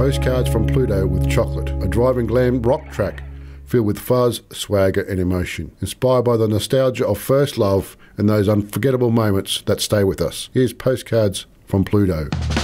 Postcards from Pluto with Chocolate, a driving glam rock track filled with fuzz, swagger and emotion, inspired by the nostalgia of first love and those unforgettable moments that stay with us. Here's Postcards from Pluto.